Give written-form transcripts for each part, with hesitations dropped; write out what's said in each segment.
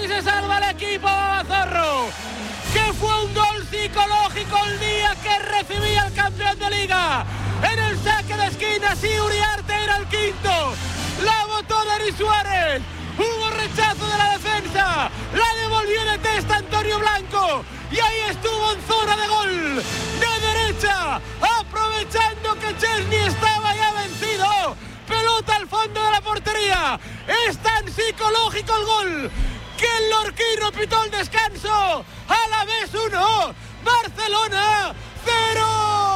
y se salva el equipo Zorro, que fue un gol psicológico el día que recibía el campeón de liga. En el saque de esquina, sí, Uriarte era el quinto. La botó Denis Suárez. Hubo rechazo de la defensa. La devolvió de testa Antonio Blanco. Y ahí estuvo en zona de gol. De derecha, aprovechando que Chesney estaba ya vencido. Pelota al fondo de la portería. Es tan psicológico el gol que el lorquino pitó el descanso. Alavés 1, Barcelona 0.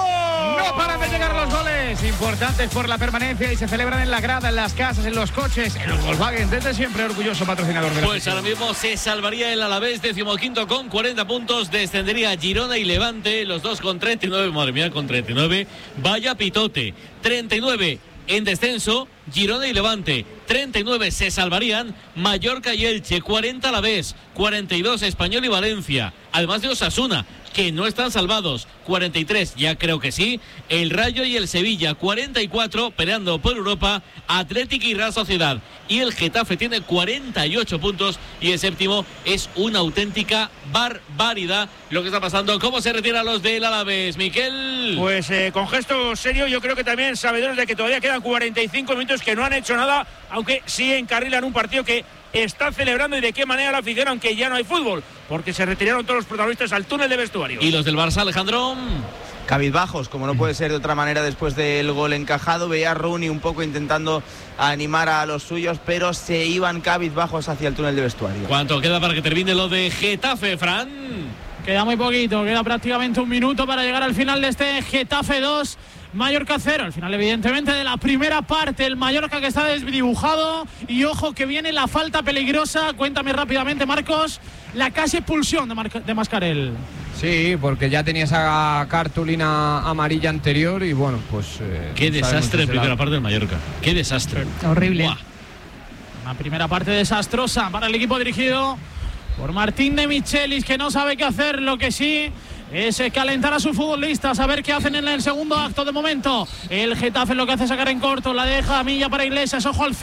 No paran de llegar los goles importantes por la permanencia y se celebran en la grada, en las casas, en los coches, en los Volkswagen. Desde siempre orgulloso patrocinador de la Pues ahora mismo se salvaría el Alavés, 15º con 40 puntos. Descendería Girona y Levante, los dos con 39. Madre mía, con 39. Vaya pitote. 39 en descenso, Girona y Levante. 39 se salvarían Mallorca y Elche. 40 Alavés, 42 Español y Valencia. Además de Osasuna, que no están salvados. 43, ya creo que sí. El Rayo y el Sevilla. 44, peleando por Europa, Atlético y Real Sociedad. Y el Getafe tiene 48 puntos. Y el séptimo es una auténtica barbaridad lo que está pasando. ¿Cómo se retiran los del Alavés, Miquel? Pues con gesto serio, yo creo que también sabedores de que todavía quedan 45 minutos que no han hecho nada, aunque sí encarrilan un partido que está celebrando. Y de qué manera la afición, aunque ya no hay fútbol, porque se retiraron todos los protagonistas al túnel de vestuarios. ¿Y los del Barça, Alejandro? Cabizbajos, como no puede ser de otra manera después del gol encajado. Veía a Rooney un poco intentando animar a los suyos, pero se iban cabizbajos hacia el túnel de vestuario. ¿Cuánto queda para que termine lo de Getafe, Fran? Queda muy poquito, queda prácticamente un minuto para llegar al final de este Getafe 2, Mallorca 0. Al final, evidentemente, de la primera parte, el Mallorca que está desdibujado. Y ojo que viene la falta peligrosa. Cuéntame rápidamente, Marcos, la casi expulsión de Mascarell. Sí, porque ya tenía esa cartulina amarilla anterior y bueno, pues... Qué desastre en primera parte del Mallorca. Qué desastre. Horrible. Buah. Una primera parte desastrosa para el equipo dirigido por Martín de Michelis, que no sabe qué hacer. Lo que sí es calentar a sus futbolistas, a ver qué hacen en el segundo acto. De momento el Getafe lo que hace es sacar en corto, la deja a Milla para Iglesias. Ojo al